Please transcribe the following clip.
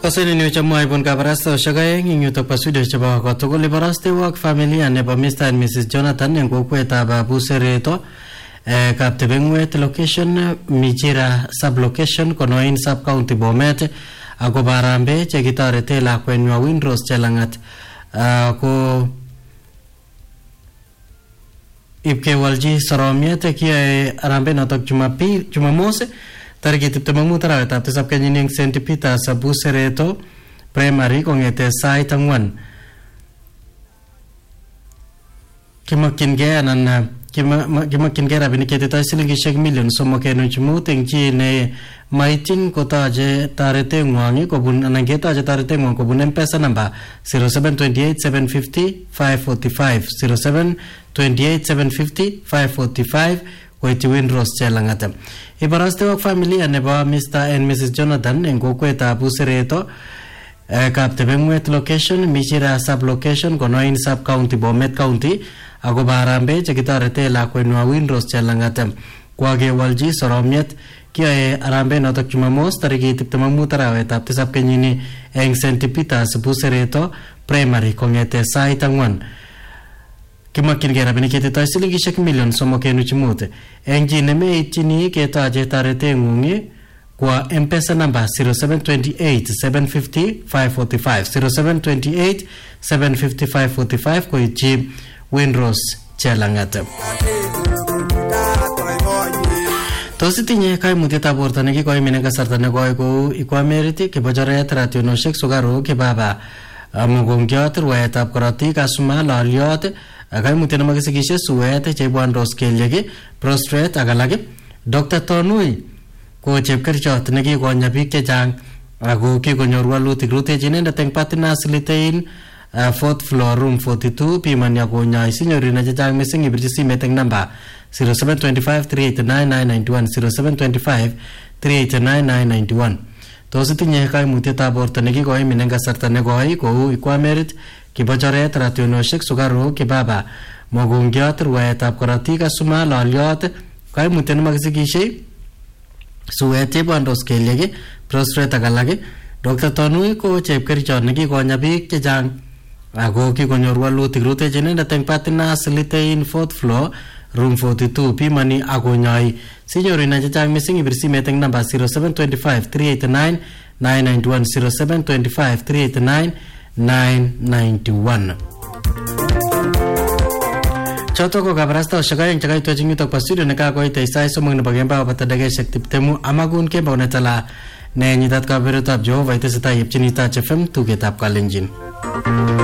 Paseni ni uchamuai pun kabarasta ushagayeng ing yutok pasudio chaba kotoko liberaste wak familia nebo Mr. and Mrs. Jonathan yang kukweta babu sereto kapte bengwet location Mijira sub-location konoin sub-county Bomet ako barambe chekitarete lakwenwa Windrose chelangat ko ipke walji soromiete kia arambe notok Jumamose tariki tiptemangmu tarawet ab tisab kenyining St. Peter sa Busereto primary kongete sai tangwan kimakinge anan kimakinge rabini ketita silingishek million somo kenu chumu tingchi ne maitin kotaje tarete ngwangi kobun anangeta je tarete ngwang kobun M-Pesa number 0728 750 545 0728 750 545 Koiti Windrose chelangatem ibaraste wak familia nebo Mr. and Mrs. Jonathan en kokweta Busereto kapte bengwet location Mijira sub-location konoin sub-county Bomet county ako barambe chekitarete lakwenwa Windrose chelangatem kwage walji soromiet kiae arambe notok Jumamos tariki 25 tarawet ab tisab kenyini eng St. Peter's Busereto primary kongete sai tangwan kimakin rabini ketita silingishek million somo kenu chimute engji neme itini ketaje tarete ngungi kwa M-Pesa number 0728 750 545 0728 750 545 kwa ichi Windrose chelangate Tositinye kaimutyet ab borto nekikoimin eng kasarta nekoi kou ikwameriti kibojoret rationoshek sukaruk kibaba mugongiot rwaetab korotik asuma loliot kaimutyet nemakisikishe suet cheibuandos kelyek prostrate ak alak Dr. Tonui ko chepkerichot nekikonya biik chechang ako kikonyor walutik rutechi inendet eng Patinas Litein 4th floor room 42 pimani akonyai sinyorina chechang missing ibirchi simet eng namba 0725 389 991 0725 389 991 tos itinye kaimutyetab borto nekikoimin eng kasarta nekoi kou ikwamerit kibojoret rationoshek sukaruk kibaba mogongiot rwaetab korotik asuma loliot kaimutyet nemakisikishe suet cheibuandos kelyek prostrate ak alak Dr. Tonui ko chepkerichot nekikonya biik chechang ako kikonyor walutik rutechi inendet eng Patinas Litein 4th floor room 42 pimani akonyai sinyorina chechang missing ibir simet eng namba 0725 389 991 0725 389 991 choto ko kabarasta oshagayeng chakaitwa chingito kwa studio nekakoite isai somong nebo kembao bata dakeshek tiptemu amagun kembao netala ne nyitat kaberutab Jehova iteseta yepchini Touch FM tugetab Kalenjin